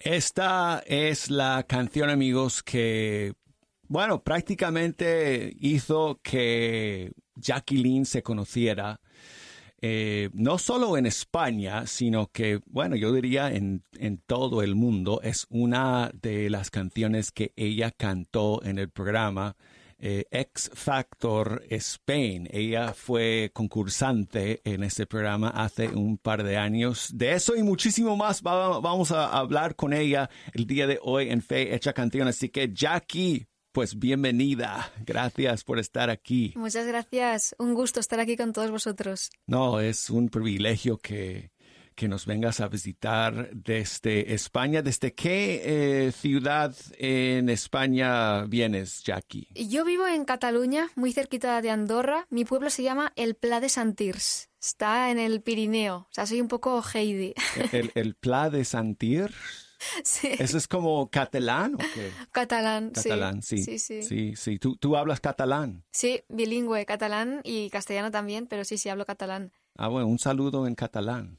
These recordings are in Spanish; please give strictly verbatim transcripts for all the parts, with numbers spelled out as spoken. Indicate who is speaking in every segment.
Speaker 1: Esta es la canción, amigos, que, bueno, prácticamente hizo que Jacqueline se conociera, eh, no solo en España, sino que, bueno, yo diría en, en todo el mundo. Es una de las canciones que ella cantó en el programa Eh, X Factor Spain. Ella fue concursante en este programa hace un par de años. De eso y muchísimo más va, vamos a hablar con ella el día de hoy en Fe Hecha Canción. Así que, Jackie, pues bienvenida. Gracias por estar aquí.
Speaker 2: Muchas gracias. Un gusto estar aquí con todos vosotros.
Speaker 1: No, es un privilegio que... que nos vengas a visitar desde España. ¿Desde qué eh, ciudad en España vienes, Jackie?
Speaker 2: Yo vivo en Cataluña, muy cerquita de Andorra. Mi pueblo se llama el Pla de Sant Tirs. Está en el Pirineo. O sea, soy un poco Heidi.
Speaker 1: ¿El, el Pla de Sant Tirs?
Speaker 2: Sí.
Speaker 1: ¿Eso es como catalán o qué?
Speaker 2: Catalán,
Speaker 1: Catalán, sí.
Speaker 2: Sí, sí.
Speaker 1: sí, sí. ¿Tú, ¿Tú hablas catalán?
Speaker 2: Sí, bilingüe, catalán y castellano también, pero sí, sí, hablo catalán.
Speaker 1: Ah, bueno, un saludo en catalán.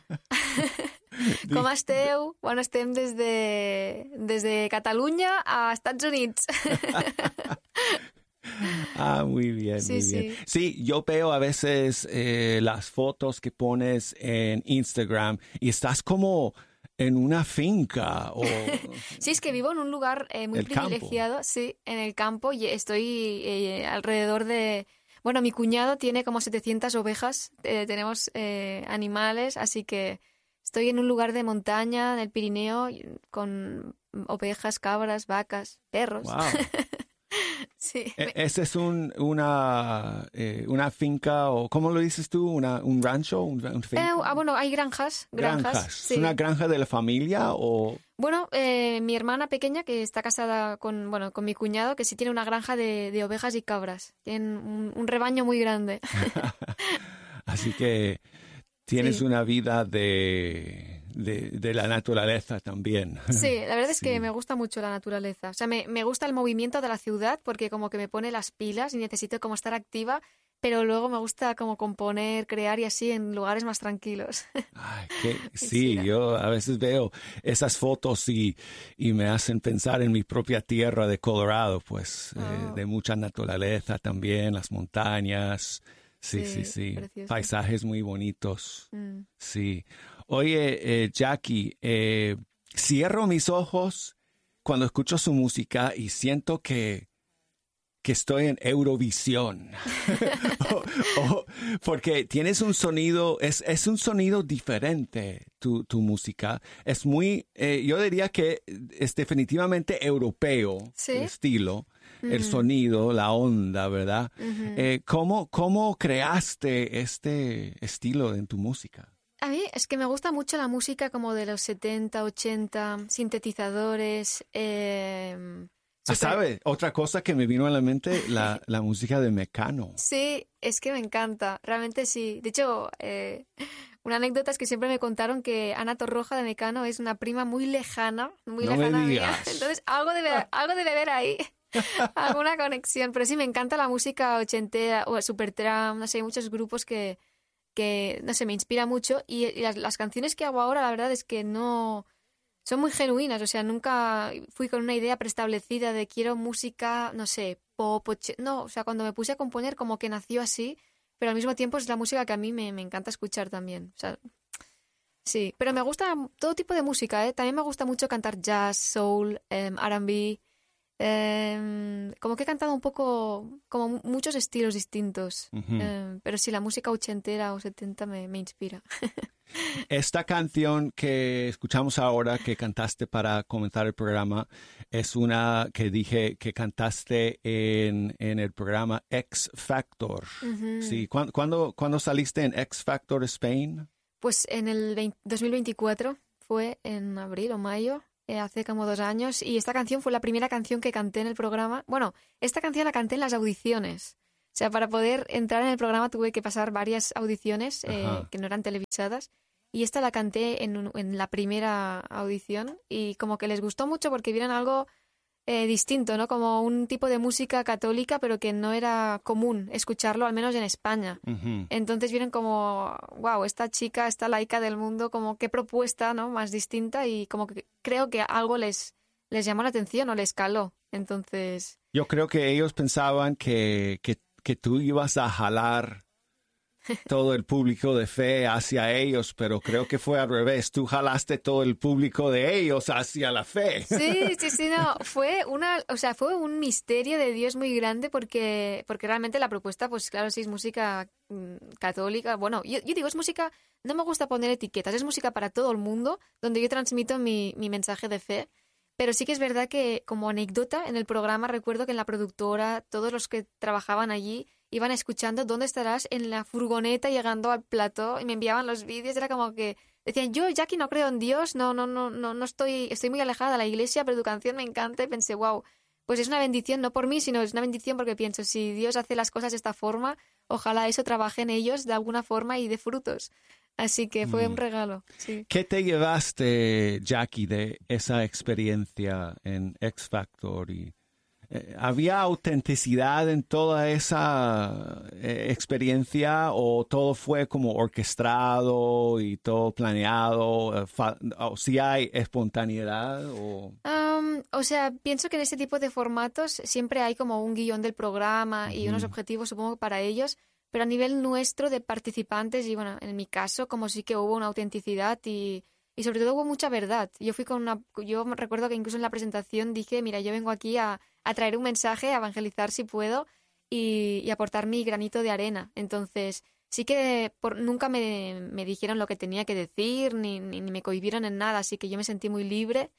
Speaker 2: Com esteu? Bueno, estem des de, des de Catalunya a Estats Units.
Speaker 1: Ah, muy bien,
Speaker 2: sí,
Speaker 1: muy
Speaker 2: sí.
Speaker 1: bien. Sí, yo veo a veces eh, las fotos que pones en Instagram y estás como en una finca o...
Speaker 2: Sí, es que vivo en un lugar eh, muy
Speaker 1: el
Speaker 2: privilegiado,
Speaker 1: campo.
Speaker 2: Sí, en el campo, y estoy eh, alrededor de... Bueno, mi cuñado tiene como setecientas ovejas, eh, tenemos eh, animales, así que estoy en un lugar de montaña, en el Pirineo, con ovejas, cabras, vacas, perros.
Speaker 1: Wow.
Speaker 2: Sí.
Speaker 1: ¿Esa es un, una, eh, una finca o, cómo lo dices tú, una, un rancho? Un, un finca?
Speaker 2: Eh, ah, bueno, hay granjas. Granjas.
Speaker 1: ¿Granjas?
Speaker 2: Sí.
Speaker 1: ¿Es una granja de la familia o...?
Speaker 2: Bueno, eh, mi hermana pequeña, que está casada con, bueno, con mi cuñado, que sí tiene una granja de, de ovejas y cabras. Tienen un, un rebaño muy grande.
Speaker 1: Así que tienes
Speaker 2: sí.
Speaker 1: una vida de, de, de la naturaleza también.
Speaker 2: Sí, la verdad
Speaker 1: sí.
Speaker 2: es que me gusta mucho la naturaleza. O sea, me, me gusta el movimiento de la ciudad porque como que me pone las pilas y necesito como estar activa, pero luego me gusta como componer, crear y así en lugares más tranquilos.
Speaker 1: Ay, que, sí, sí, yo a veces veo esas fotos y, y me hacen pensar en mi propia tierra de Colorado, pues oh. eh, de mucha naturaleza también, las montañas. Sí, sí, sí. sí. Paisajes muy bonitos. Mm. Sí. Oye, eh, Jackie, eh, cierro mis ojos cuando escucho su música y siento que que estoy en Eurovisión. o, o, porque tienes un sonido, es, es un sonido diferente tu, tu música. Es muy, eh, yo diría que es definitivamente europeo,
Speaker 2: ¿Sí?
Speaker 1: El estilo,
Speaker 2: uh-huh.
Speaker 1: el sonido, la onda, ¿verdad?
Speaker 2: Uh-huh.
Speaker 1: Eh, ¿cómo, ¿Cómo creaste este estilo en tu música?
Speaker 2: A mí es que me gusta mucho la música como de los setenta, ochenta, sintetizadores, eh...
Speaker 1: Ah, ¿sabes? Otra cosa que me vino a la mente, la, la música de Mecano.
Speaker 2: Sí, es que me encanta, realmente sí. De hecho, eh, una anécdota es que siempre me contaron que Ana Torroja de Mecano es una prima muy lejana, muy
Speaker 1: no
Speaker 2: lejana
Speaker 1: me
Speaker 2: mía.
Speaker 1: digas.
Speaker 2: Entonces, algo debe, algo debe haber ahí, alguna conexión. Pero sí, me encanta la música ochentera, o Supertramp, no sé, hay muchos grupos que, que, no sé, me inspira mucho. Y, y las, las canciones que hago ahora, la verdad es que no... Son muy genuinas, o sea, nunca fui con una idea preestablecida de quiero música, no sé, pop, och... no, o sea, cuando me puse a componer como que nació así, pero al mismo tiempo es la música que a mí me, me encanta escuchar también, o sea, sí, pero me gusta todo tipo de música, ¿eh? También me gusta mucho cantar jazz, soul, eh, R and B, eh, como que he cantado un poco, como muchos estilos distintos, uh-huh. eh, pero sí, la música ochentera o setenta me, me inspira.
Speaker 1: Esta canción que escuchamos ahora, que cantaste para comenzar el programa, es una que dije que cantaste en, en el programa X Factor. Uh-huh. Sí. ¿Cuándo, cuándo, ¿Cuándo saliste en X Factor Spain?
Speaker 2: Pues en el veinte, dos mil veinticuatro, fue en abril o mayo, eh, hace como dos años, y esta canción fue la primera canción que canté en el programa. Bueno, esta canción la canté en las audiciones. O sea, para poder entrar en el programa tuve que pasar varias audiciones eh, que no eran televisadas. Y esta la canté en, un, en la primera audición y como que les gustó mucho porque vieron algo eh, distinto, ¿no? Como un tipo de música católica, pero que no era común escucharlo, al menos en España.
Speaker 1: Ujú.
Speaker 2: Entonces vieron como, wow, esta chica, esta laica del mundo, como qué propuesta, ¿no? Más distinta, y como que creo que algo les, les llamó la atención o les caló. Entonces...
Speaker 1: Yo creo que ellos pensaban que, que, que tú ibas a jalar todo el público de fe hacia ellos, pero creo que fue al revés. Tú jalaste todo el público de ellos hacia la fe.
Speaker 2: Sí, sí, sí, no, fue una, o sea, fue un misterio de Dios muy grande porque, porque realmente la propuesta, pues claro, sí es música mm, católica. Bueno, yo, yo digo, es música, no me gusta poner etiquetas, es música para todo el mundo, donde yo transmito mi, mi mensaje de fe. Pero sí que es verdad que, como anécdota, en el programa recuerdo que en la productora, todos los que trabajaban allí iban escuchando ¿dónde estarás? En la furgoneta llegando al plató, y me enviaban los vídeos. Era como que decían, yo, Jackie, no creo en Dios, no, no, no, no, no estoy, estoy muy alejada de la iglesia, pero tu canción me encanta. Y pensé, wow, pues es una bendición, no por mí, sino es una bendición porque pienso, si Dios hace las cosas de esta forma, ojalá eso trabaje en ellos de alguna forma y dé frutos. Así que fue
Speaker 1: Mm.
Speaker 2: un regalo, sí.
Speaker 1: ¿Qué te llevaste, Jackie, de esa experiencia en X Factor? Y, eh, ¿había autenticidad en toda esa eh, experiencia o todo fue como orquestado y todo planeado? Eh, fa- ¿O si hay espontaneidad? O...
Speaker 2: Um, o sea, pienso que en ese tipo de formatos siempre hay como un guión del programa y unos
Speaker 1: Ujú.
Speaker 2: objetivos, supongo, para ellos, pero a nivel nuestro de participantes, y bueno, en mi caso, como sí que hubo una autenticidad y, y sobre todo hubo mucha verdad. Yo fui con una, yo me recuerdo que incluso en la presentación dije, mira, yo vengo aquí a, a traer un mensaje, a evangelizar si puedo y, y aportar mi granito de arena. Entonces, sí que por, nunca me, me dijeron lo que tenía que decir, ni, ni, ni me cohibieron en nada, así que yo me sentí muy libre.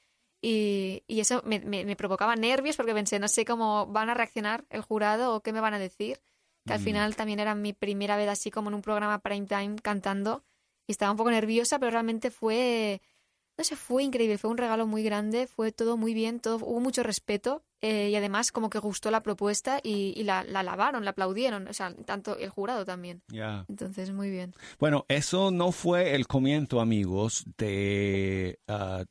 Speaker 2: Y, y eso me, me, me provocaba nervios porque pensé, no sé cómo van a reaccionar el jurado o qué me van a decir. Que al
Speaker 1: Mm.
Speaker 2: final también era mi primera vez así como en un programa prime time cantando. Y estaba un poco nerviosa, pero realmente fue, no sé, fue increíble. Fue un regalo muy grande, fue todo muy bien, todo, hubo mucho respeto. Eh, y además como que gustó la propuesta y, y la, la alabaron, la aplaudieron. O sea, tanto el jurado también.
Speaker 1: Ya.
Speaker 2: Entonces, muy bien.
Speaker 1: Bueno, eso no fue el comienzo, amigos, de, ah,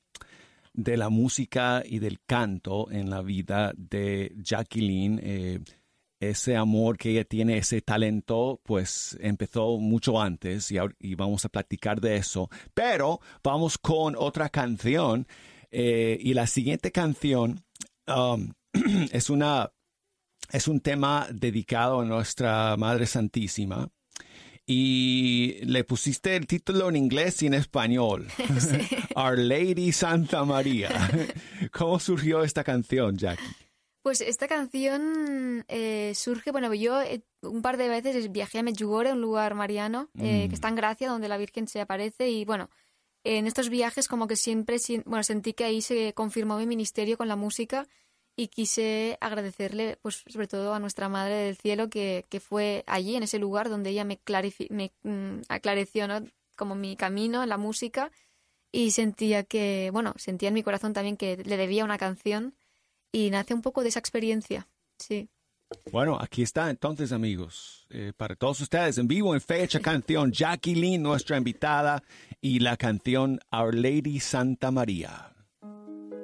Speaker 1: de la música y del canto en la vida de Jacqueline. Eh, ese amor que ella tiene, ese talento, pues empezó mucho antes y, ahor- y vamos a platicar de eso. Pero vamos con otra canción eh, y la siguiente canción um, es una es un tema dedicado a nuestra Madre Santísima. Y le pusiste el título en inglés y en español.
Speaker 2: Sí.
Speaker 1: Our Lady Santa María. ¿Cómo surgió esta canción, Jackie?
Speaker 2: Pues esta canción eh, surge, bueno, yo eh, un par de veces viajé a Medjugorje, un lugar mariano, eh,
Speaker 1: Mm.
Speaker 2: que está en Gracia, donde la Virgen se aparece, y bueno, en estos viajes como que siempre, sien- bueno, sentí que ahí se confirmó mi ministerio con la música y quise agradecerle, pues sobre todo a nuestra Madre del Cielo, que, que fue allí, en ese lugar, donde ella me, clarifi- me mm, aclareció, ¿no? Como mi camino en la música, y sentía que, bueno, sentía en mi corazón también que le debía una canción. Y nace un poco de esa experiencia, sí.
Speaker 1: Bueno, aquí está entonces, amigos, eh, para todos ustedes en vivo, en fecha, canción Jacqueline, nuestra invitada, y la canción Our Lady Santa María.